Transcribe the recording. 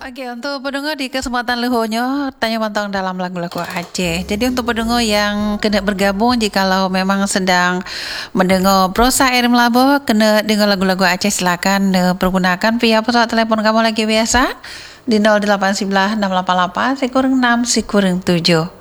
Okey, untuk pendengar di kesempatan lehonya tanya mantang dalam lagu-lagu Aceh. Jadi untuk pendengar yang kena bergabung jikalau memang sedang mendengar prosa Air Melaba kena dengar lagu-lagu Aceh, silakan pergunakan via pesawat telefon kamu lagi biasa di 0811 688 106 107.